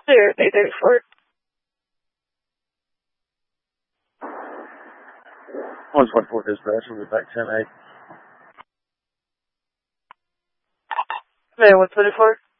Clear, 834. 124 dispatch, we'll be back 10-8. Man, 124.